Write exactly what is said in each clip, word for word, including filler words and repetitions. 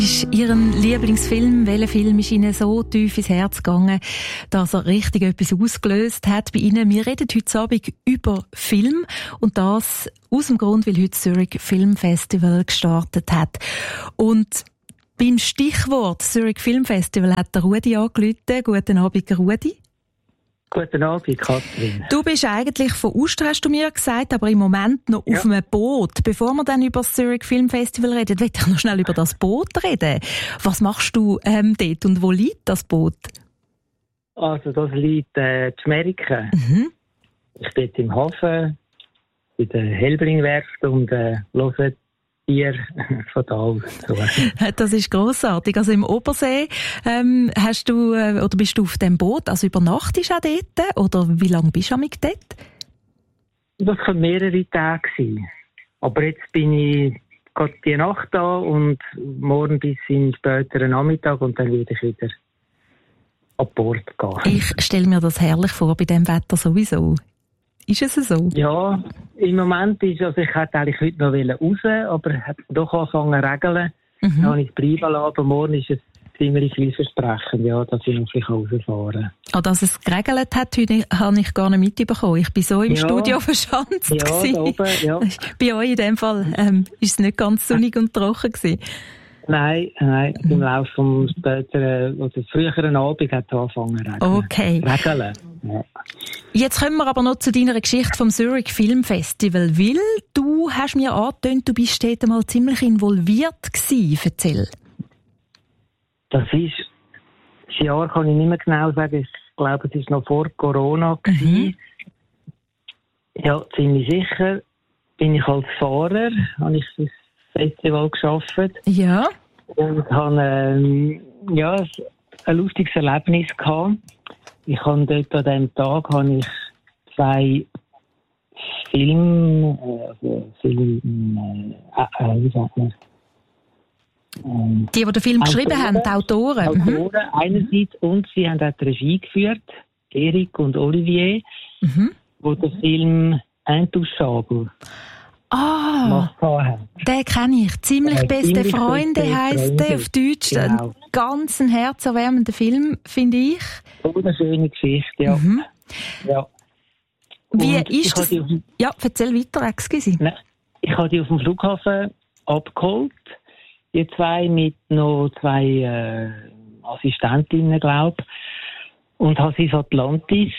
Ist Ihren Lieblingsfilm, welcher Film ist Ihnen so tief ins Herz gegangen, dass er richtig etwas ausgelöst hat bei Ihnen? Wir reden heute Abend über Film und das aus dem Grund, weil heute Zurich Film Festival gestartet hat. Und beim Stichwort Zurich Film Festival hat der Rudi angerufen. Guten Abend, Rudi. Guten Abend, Katrin. Du bist eigentlich von Uster, hast du mir gesagt, aber im Moment noch ja. auf einem Boot. Bevor wir dann über das Zurich Film Festival reden, will ich noch schnell über das Boot reden. Was machst du ähm, dort und wo liegt das Boot? Also das liegt äh, in Schmeriken. Mhm. Ich bin dort im Hafen, bei der Helbring-Werft und äh, höre Bier von da aus. So. Das ist grossartig. Also im Obersee ähm, hast du, äh, oder bist du auf dem Boot, also übernachtest du auch dort? Oder wie lange bist du amig dort? Das können mehrere Tage sein. Aber jetzt bin ich gerade die Nacht da und morgen bis in späteren Nachmittag und dann werde ich wieder an Bord gehen. Ich stelle mir das herrlich vor, bei diesem Wetter sowieso. Ist es so? Ja, im Moment ist, also ich hätte eigentlich heute noch raus, aber es hat doch angefangen zu regeln. Mhm. Dann habe ich das Brief aber morgen ist es ziemlich vielversprechend, ja, dass ich noch rausfahren kann. Ah, dass es geregelt hat, heute habe ich gar nicht mitbekommen. Ich bin so im ja. Studio verschanzt. Ja, da oben, ja. Bei euch in dem Fall ähm, ist es nicht ganz sonnig und trocken gewesen. Nein, nein, im Laufe vom späteren oder früheren Abend hat es angefangen zu regnen. Okay. Regeln. Ja. Jetzt kommen wir aber noch zu deiner Geschichte vom Zurich Film Festival, weil du hast mir angetönt, du bist dort mal ziemlich involviert gewesen. Erzähl. Das ist, das Jahr kann ich nicht mehr genau sagen, ich glaube, es war noch vor Corona gewesen. Mhm. Ja, ziemlich sicher. Bin ich als Fahrer, habe ich das Festival gearbeitet. Ja. Und habe ähm, ja, ein lustiges Erlebnis gehabt. Ich habe dort an diesem Tag habe ich zwei Filme, also Film, äh, äh, wie sagt man? Ähm, die, die den Film Autoren, geschrieben haben, die Autoren. Autoren mhm. einerseits, und sie haben auch die Regie geführt, Erik und Olivier, mhm. wo den Film «Intouchable» Ah, den kenne ich. «Ziemlich beste Freunde» heisst der auf Deutsch. Genau. Ein ganz ein herzerwärmender Film, finde ich. Oh, eine schöne Geschichte, ja. Mhm. ja. Wie und ist das? Auf, ja, erzähl weiter, excuse. Nein, ich habe die auf dem Flughafen abgeholt. Die zwei mit noch zwei äh, Assistentinnen, glaube ich. Und habe sie ins Atlantis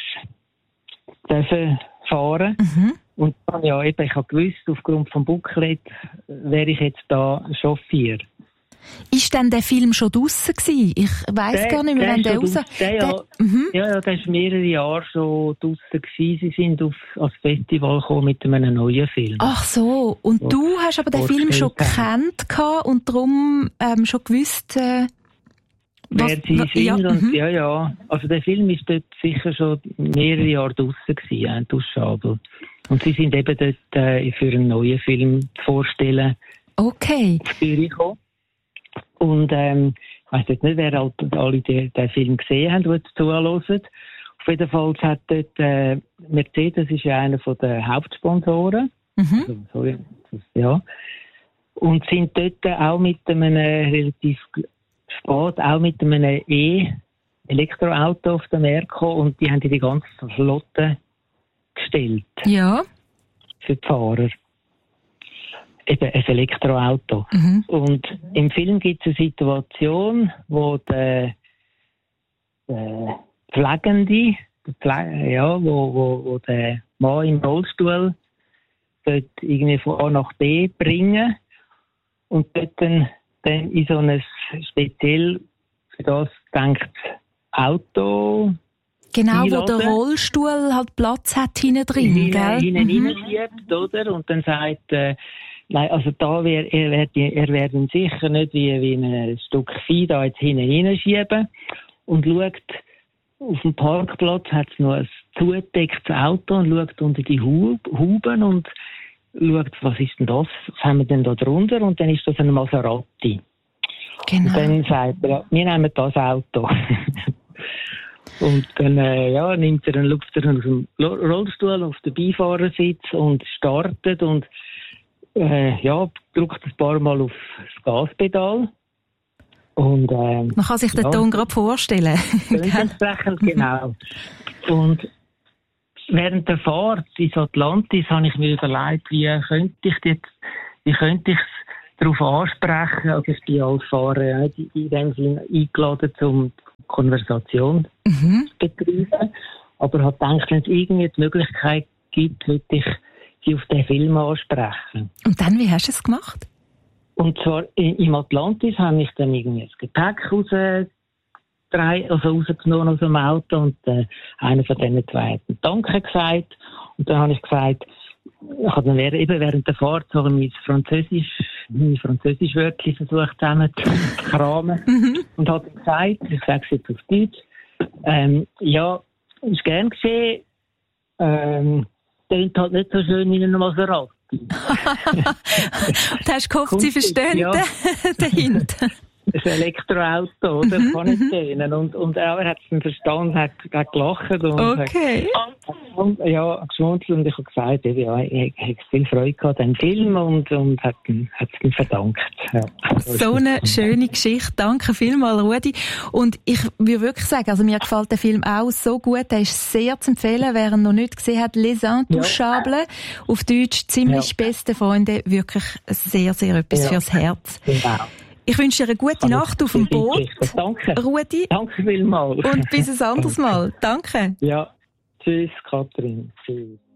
dürfen fahren. Mhm. Und dann, ja, eben, ich habe gewusst, aufgrund vom Booklet wäre ich jetzt da Chauffeur. Ist denn der Film schon draussen gewesen? Ich weiss gar nicht mehr, wann der raus... Der, ja, mhm. ja, ja, der war mehrere Jahre schon draussen gewesen. Sie sind auf, ans Festival gekommen mit einem neuen Film. Ach so, und so, du hast aber den Film schon gekannt und darum ähm, schon gewusst... Äh, wer was, sie sind ja, und mhm. ja, ja. Also der Film ist dort sicher schon mehrere Jahre draussen gewesen, «Intouchable». Und sie sind eben dort äh, für einen neuen Film zu vorstellen. Okay. Auf Zürich gekommen. Und ähm, ich weiss jetzt nicht, wer halt alle den, den Film gesehen haben, die jetzt zuhören. Auf jeden Fall hat dort äh, Mercedes ist ja einer der Hauptsponsoren. Mhm. Also, sorry, ja. Und sind dort auch mit einem äh, relativ spät, auch mit einem E-Elektroauto auf den Markt gekommen und die haben die ganze Flotte gestellt. Ja. Für die Fahrer. Eben ein Elektroauto. Mhm. Und im Film gibt es eine Situation, wo der, der Pflegende, der Pfle- ja, wo, wo, wo der Mann im Rollstuhl dort irgendwie von A nach B bringen und dort dann, dann in so ein speziell für das gedacht Auto. Genau, wo der Rollstuhl halt Platz hat hinten drin, gell? Hinten mhm. reinschiebt, oder? Und dann sagt, äh, nein, also da wär, er wird er werd ihn sicher nicht wie, wie ein Stück Vieh da jetzt hinten reinschieben. Und schaut, auf dem Parkplatz hat es noch ein zugedecktes Auto und schaut unter die Hub, Huben und schaut, was ist denn das? Was haben wir denn da drunter? Und dann ist das ein Maserati. Genau. Und dann sagt er, wir nehmen das Auto. Und dann äh, ja, nimmt er, dann schaut er aus dem Rollstuhl auf den Beifahrersitz und startet und äh, ja, drückt ein paar Mal auf das Gaspedal. Und, ähm, Man kann sich den ja, Ton gerade vorstellen. Entsprechend, genau. Und während der Fahrt ins Atlantis habe ich mir überlegt, wie könnte ich jetzt, wie könnte ich es darauf ansprechen. Also ich bin als Fahrer in dem Sinne eingeladen, zum Konversation Mhm. zu betreiben. Aber habe gedacht, wenn es irgendwie die Möglichkeit gibt, würde ich sie auf den Film ansprechen. Und dann, wie hast du es gemacht? Und zwar im Atlantis habe ich dann irgendwie das Gepäck raus, also rausgenommen aus dem Auto und äh, einer von diesen zwei hat einen Danke gesagt. Und dann habe ich gesagt, ich habe dann während, eben während der Fahrt so mein Französisch, mein Französisch-Wörtchen versucht zusammen zu kramen. Mhm. Und habe dann gesagt, ich sage es jetzt auf Deutsch, ähm, ja, ist gern geschehen, ähm, klingt halt nicht so schön wie ein Maserati. Du hast gehofft, sie verstehen ja. den Hint. Das ist ein Elektroauto, oder? Mhm, Kann ich gehen. Und, und er hat es dann verstanden, hat, hat gelacht und Okay. hat ja, geschmunzelt und ich habe gesagt, ja, ich habe viel Freude gehabt an dem Film und, und hat es mir verdankt. Ja. So eine schöne Geschichte. Danke vielmals, Rudi. Und ich würde wirklich sagen, also mir gefällt der Film auch so gut. Der ist sehr zu empfehlen, wer ihn noch nicht gesehen hat. Les Intouchables. Ja. Auf Deutsch ziemlich ja. beste Freunde. Wirklich sehr, sehr etwas ja. fürs Herz. Genau. Ich wünsche dir eine gute Nacht auf dem Boot. Danke. Rudi. Danke vielmals. Und bis ein anderes Mal. Danke. Ja. Tschüss, Katrin. Tschüss.